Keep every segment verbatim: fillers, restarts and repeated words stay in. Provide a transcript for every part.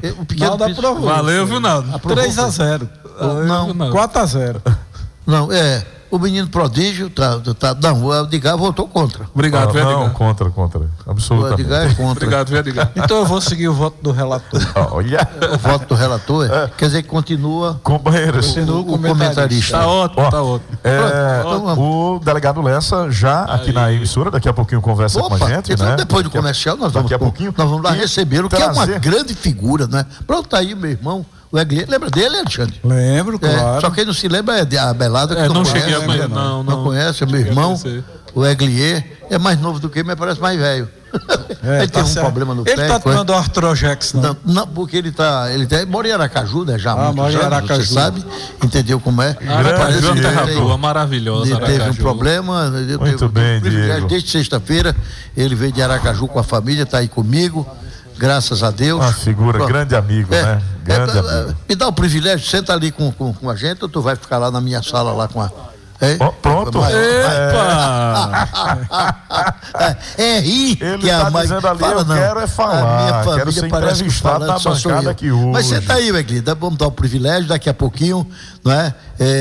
O pequeno Naldo aprovou. Valeu, viu, Naldo? três a zero. Não, quatro a zero. Não, é. O menino prodígio tá, tá, não, o Edgar votou contra. Obrigado, ah, viu, Edgar? Não, contra, contra. Absolutamente. O Edgar é contra. Obrigado, viu, Edgar? Então eu vou seguir o voto do relator. Olha. O voto do relator é, quer dizer que continua, Companheiros. continua o comentarista. Tá ótimo, Ó, tá ótimo. É, Então, o delegado Lessa já aqui Aí. na emissora, daqui a pouquinho conversa Opa, com a gente, então né? depois do Daqui a- comercial nós vamos, daqui a pouquinho. nós vamos lá E receber o que é uma trazer- grande figura, né? Pronto, tá aí o meu irmão, o Eglier. Lembra dele, Alexandre? Lembro, É, claro. só quem não se lembra é de- a Belada, que É, não, não conhece, cheguei a né? conhecer, não, não. conhece, é meu Cheguei a irmão, conhecer. o Eglier, é mais novo do que eu, mas parece mais velho. É, Ele tá teve um certo. problema no Ele pé. tá foi- tomando Artrojex, não. Não, não, porque ele tá, ele tá, mora em Aracaju, né, já há Ah, muitos mora em anos, Aracaju. você sabe, entendeu como é? Aracaju é uma Parece terra que boa, ele maravilhosa. teve um Aracaju. problema, ele Muito teve, bem, teve um privilégio. Diego. Desde sexta-feira, ele veio de Aracaju com a família, tá aí comigo, graças a Deus. Uma figura, Pronto. grande amigo, É, né? Grande é, amigo. Me dá o privilégio, senta ali com, com, com a gente, ou tu vai ficar lá na minha sala lá com a... É? Ó, pronto. Mas- Epa! É, é rir Ele que a tá mãe dizendo ali, fala, eu não. quero é falar, A minha quero família ser parece que entrevistado falando na só sou bancada eu. aqui hoje. Mas senta aí, Eglida, vamos dar o privilégio daqui a pouquinho, não é?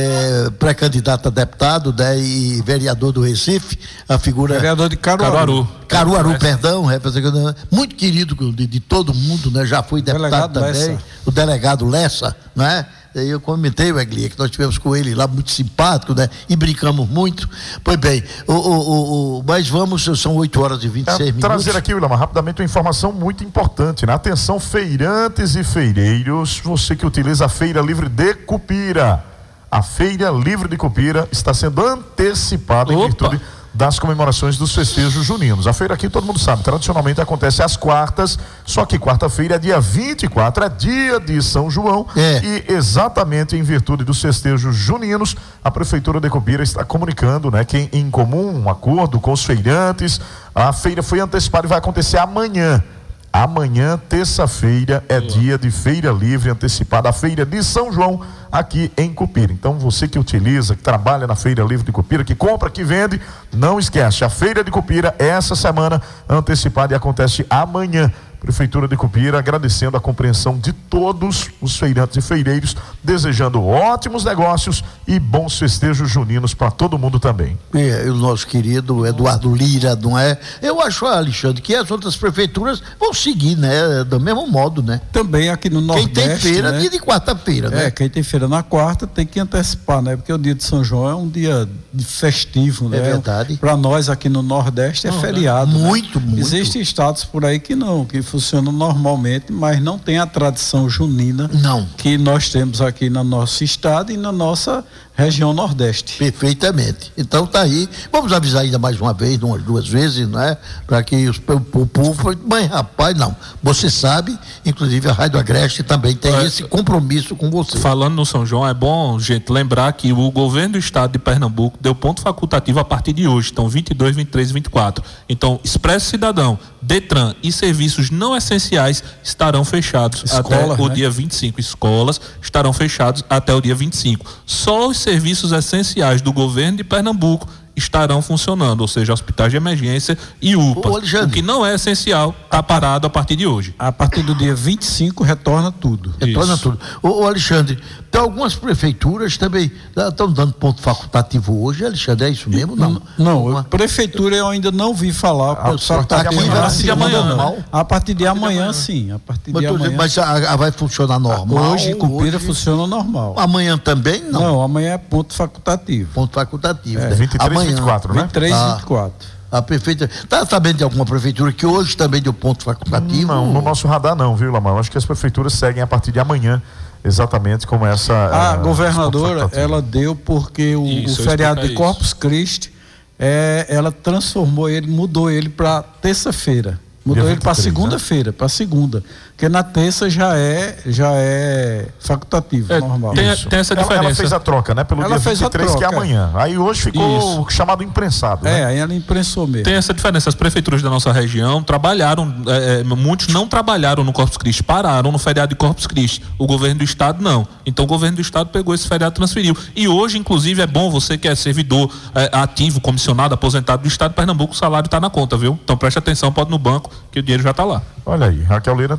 É, pré-candidato a deputado, né, e vereador do Recife, a figura... Vereador de Caruaru. Caruaru. Caruaru, perdão, representante, muito querido de, de todo mundo, né? Já foi deputado Delegado também, Lessa. o delegado Lessa, né? E eu comentei, o Eglia, que nós tivemos com ele lá, muito simpático, né? E brincamos muito. Pois bem, o, o, o, o- mas vamos, são oito horas e vinte e seis É, minutos. trazer aqui, William, rapidamente uma informação muito importante, né? Atenção, feirantes e feireiros, você que utiliza a Feira Livre de Cupira. A Feira Livre de Cupira está sendo antecipada em Opa! virtude das comemorações dos festejos juninos. A feira aqui, todo mundo sabe, tradicionalmente acontece às quartas, só que quarta-feira é dia vinte e quatro, é dia de São João. É. E exatamente em virtude dos festejos juninos, a Prefeitura de Cupira está comunicando, né, que em comum um acordo com os feirantes, a feira foi antecipada e vai acontecer amanhã. Amanhã, terça-feira, é dia de feira livre antecipada, a feira de São João, aqui em Cupira. Então, você que utiliza, que trabalha na feira livre de Cupira, que compra, que vende, não esquece, a feira de Cupira, essa semana, antecipada e acontece amanhã. Prefeitura de Cupira agradecendo a compreensão de todos os feirantes e feireiros, desejando ótimos negócios e bons festejos juninos para todo mundo também. É, o nosso querido Eduardo Lira, não é? Eu acho, Alexandre, que as outras prefeituras vão seguir, né? Do mesmo modo, né? Também aqui no Quem Nordeste, tem feira, né? dia de quarta-feira, né? É, quem tem feira na quarta tem que antecipar, né? Porque o dia de São João é um dia festivo, né? É verdade. Para nós aqui no Nordeste é feriado. Muito, né? muito. Existem estados por aí que não, que funcionam normalmente, mas não tem a tradição junina Não. que nós temos aqui no nosso estado e na nossa região Nordeste. Perfeitamente. Então tá aí. Vamos avisar ainda mais uma vez, umas duas vezes, né? Para que os, o, o povo. Mas, rapaz, não. Você sabe, inclusive a Rádio Agreste também tem É. esse compromisso com você. Falando no São João, é bom, gente, lembrar que o governo do estado de Pernambuco deu ponto facultativo a partir de hoje, então vinte e dois, vinte e três e vinte e quatro. Então, Expresso Cidadão, Detran e serviços não essenciais estarão fechados Escola, até o né? dia vinte e cinco. Escolas estarão fechados até o dia vinte e cinco. Só os serviços essenciais do governo de Pernambuco estarão funcionando, ou seja, hospitais de emergência e U P Ô, As. Alexandre. O que não é essencial está parado a partir de hoje. A partir do dia vinte e cinco retorna tudo. Retorna Isso. tudo. Ô, ô, Alexandre, tem algumas prefeituras também estão dando ponto facultativo hoje, Alexandre, é isso mesmo? Não. Não, Uma- a prefeitura eu ainda não vi falar. A ponto partir de facultativo amanhã, na a partir de segunda, amanhã, não. normal? A partir de amanhã, sim. A partir Mas, de tô amanhã. dizendo, mas a- a- vai funcionar normal? Hoje, Cupira Hoje- funciona normal. Amanhã também? Não. Não, amanhã é ponto facultativo. Ponto facultativo. É, né? vinte e três, Amanhã. vinte e quatro, né? vinte e três e Ah. vinte e quatro. A prefeita. Está sabendo de alguma prefeitura que hoje também deu ponto facultativo? Não, no nosso radar não, viu, Lamar? Acho que as prefeituras seguem a partir de amanhã, exatamente como essa... A eh, governadora, ponto ela deu porque o, Isso, o eu feriado de explicar isso. Corpus Christi, é, ela transformou ele, mudou ele para terça-feira. Mudou Dia ele para vinte e três, segunda-feira, para segunda. Porque na terça já é, já é facultativo, É, normal. tem- Isso. tem essa Ela- Ela, diferença. fez a troca, né? Pelo Ela dia fez vinte e a três, que é troca, amanhã. Aí hoje ficou chamado imprensado, É, né? aí ela imprensou mesmo. Tem essa diferença. As prefeituras da nossa região trabalharam, é, é, muitos não trabalharam no Corpus Christi, pararam no feriado de Corpus Christi. O governo do estado não. Então o governo do estado pegou esse feriado e transferiu. E hoje, inclusive, é bom você que é servidor é, ativo, comissionado, aposentado do estado de Pernambuco, o salário está na conta, viu? Então preste atenção, pode ir no banco, que o dinheiro já está lá. Olha aí, Raquel Leira